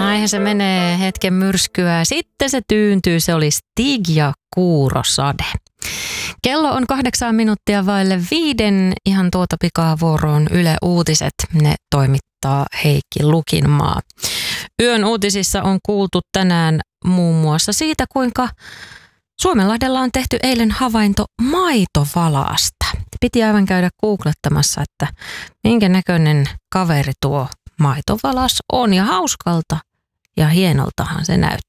Näinhän se menee, hetken myrskyä. Sitten se tyyntyy, se oli Stig ja Kuurosade. Kello on 8 minuuttia vaille 5. Ihan tuota pikaa vuoroon Yle Uutiset. Ne toimittaa Heikki Lukinmaa. Yön uutisissa on kuultu tänään muun muassa siitä, kuinka Suomenlahdella on tehty eilen havainto maitovalaasta. Piti aivan käydä googlettamassa, että minkä näköinen kaveri tuo maitovalas on, ja hauskalta ja hienoltahan se näyttää.